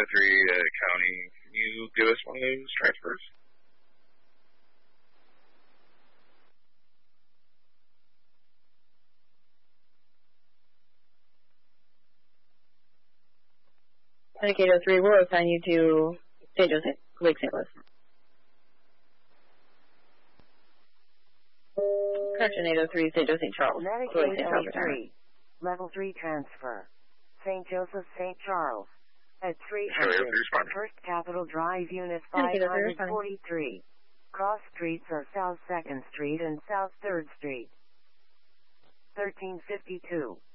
3 County. Can you give us one of those transfers? Medicaid 03, we'll assign you to St. Joseph, Lake St. Louis. Correction 803, St. Joseph, St. Charles. Medicaid 03, Level 3 transfer. St. Joseph, St. Charles. At 300, First Capitol Drive, Unit 543. Cross streets are South 2nd Street and South 3rd Street. 1352.